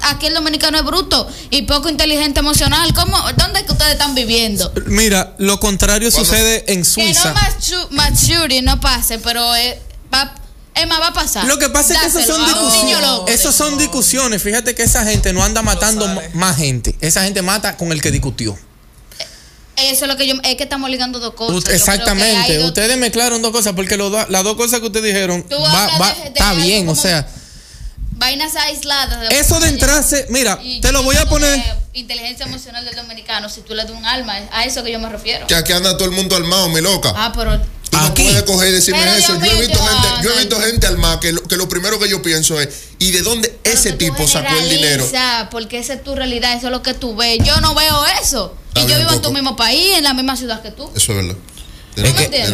aquí el dominicano es bruto y poco inteligente emocional. ¿Dónde es que ustedes están viviendo? Mira, lo contrario sucede en Suiza. Que no maturity no pase, pero va a pasar. Lo que pasa es que esos son discusiones. Fíjate que esa gente no anda matando más gente. Esa gente mata con el que discutió. Eso es lo que es que estamos ligando dos cosas. Exactamente. Ustedes mezclaron dos cosas porque las dos cosas que ustedes dijeron está bien, o sea. Vainas aisladas. Eso de entrarse, mira, te lo voy a poner. Inteligencia emocional del dominicano, si tú le das un alma, a eso que yo me refiero. Que aquí anda todo el mundo armado, mi loca. Pero tú no puedes coger y decirme eso. Yo he visto gente armada que lo primero que yo pienso es, ¿y de dónde ese tipo sacó el dinero? Porque esa es tu realidad, eso es lo que tú ves. Yo no veo eso. Y yo vivo en tu mismo país, en la misma ciudad que tú. Eso es verdad. Es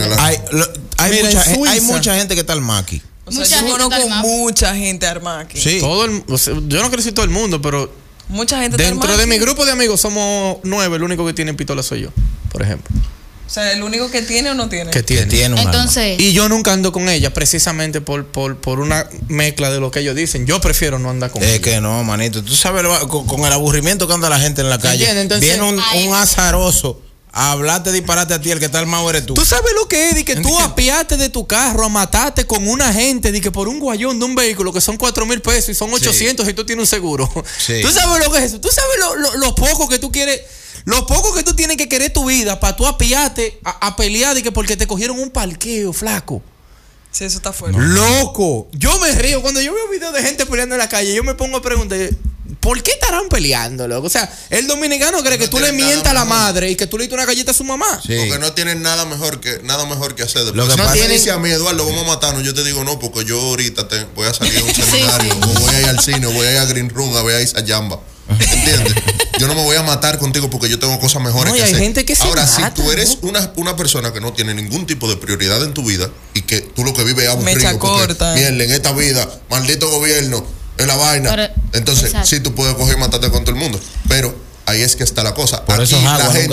que hay mucha gente que está armada aquí. O sea, yo conozco mucha gente armada aquí. Sí. Yo no quiero decir todo el mundo, pero mucha gente dentro de mi grupo de amigos somos 9, el único que tiene pistola soy yo, por ejemplo. O sea, ¿el único que tiene o no tiene? Que tiene un Entonces, arma. Y yo nunca ando con ella, precisamente por una mezcla de lo que ellos dicen. Yo prefiero no andar con ella. Es que no, manito. Tú sabes, con el aburrimiento que anda la gente en la calle. Entonces, viene un azaroso a hablarte, disparate a ti, el que está armado eres tú. ¿Tú sabes lo que es? De que tú apiaste de tu carro a matarte con una gente, de que por un guayón de un vehículo que son 4,000 pesos y son 800 y tú tienes un seguro. Sí. ¿Tú sabes lo que es eso? ¿Tú sabes lo poco que tú quieres? Lo poco que tú tienes que querer tu vida para tú apiarte a pelear de que porque te cogieron un parqueo, flaco. Sí, eso está fuerte. Loco. Yo me río. Cuando yo veo videos de gente peleando en la calle, yo me pongo a preguntar, ¿por qué estarán peleando, loco? O sea, el dominicano cree que tú le mientas a la madre y que tú le diste una galleta a su mamá. Sí. Porque no tienen nada mejor que hacer. Lo que pasa es que a mí, Eduardo, vamos a matarnos. Yo te digo no, porque yo ahorita voy a salir a un seminario, o voy a ir al cine, o voy a ir a Green Room, a ver a Isayamba. ¿Entiendes? Yo no me voy a matar contigo porque yo tengo cosas mejores que hacer. Gente que ahora, si tú eres una persona que no tiene ningún tipo de prioridad en tu vida y que tú lo que vives es aburrido. Mecha corta. Mierda, en esta vida, maldito gobierno, en la vaina. Pero, entonces, sí, tú puedes coger y matarte con todo el mundo. Pero ahí es que está la cosa. Por eso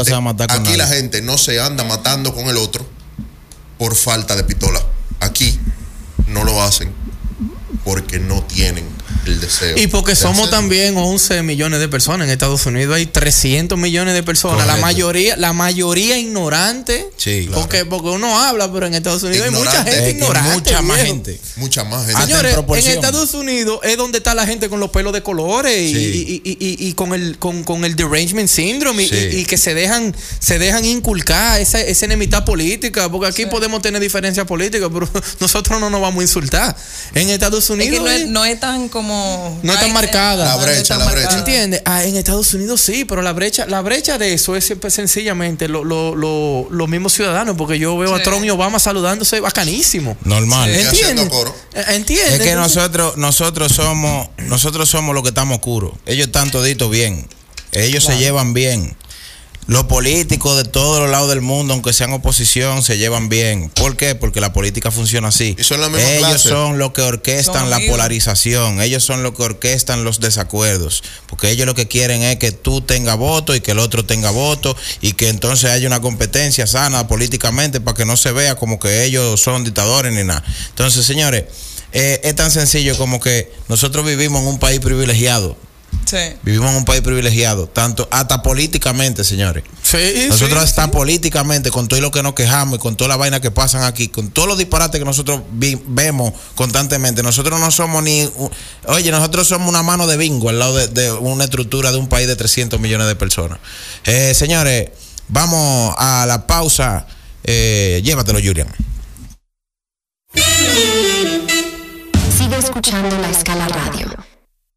la gente no se anda matando con el otro por falta de pistola. Aquí no lo hacen porque no tienen el deseo. Y porque somos también 11 millones de personas. En Estados Unidos hay 300 millones de personas. La mayoría ignorante. Sí, claro. Porque uno habla, pero en Estados Unidos hay mucha gente ignorante. Mucha más gente. Señores, en Estados Unidos es donde está la gente con los pelos de colores y con el derangement syndrome y que se dejan inculcar esa enemistad política. Porque aquí podemos tener diferencias políticas, pero nosotros no nos vamos a insultar. En Estados Unidos es que no es tan como... No es tan marcada. La brecha. ¿Entiendes? En Estados Unidos sí, pero la brecha de eso es siempre sencillamente los mismos ciudadanos, porque yo veo a Trump y Obama saludándose bacanísimo. Normal. ¿Entiendes? Es que nosotros somos los que estamos oscuros. Ellos están toditos bien. Ellos se llevan bien. Los políticos de todos los lados del mundo, aunque sean oposición, se llevan bien. ¿Por qué? Porque la política funciona así. Y son la misma ellos clase. son los que orquestan la polarización. Ellos son los que orquestan los desacuerdos. Porque ellos lo que quieren es que tú tengas voto y que el otro tenga voto y que entonces haya una competencia sana políticamente para que no se vea como que ellos son dictadores ni nada. Entonces, señores, es tan sencillo como que nosotros vivimos en un país privilegiado. Sí. Vivimos en un país privilegiado, hasta políticamente, señores. Nosotros hasta políticamente, con todo lo que nos quejamos y con toda la vaina que pasan aquí, con todos los disparates que nosotros vemos constantemente, nosotros no somos nosotros somos una mano de bingo al lado de una estructura de un país de 300 millones de personas. Señores, vamos a la pausa. Llévatelo, Julian. Sigue escuchando La Escala Radio.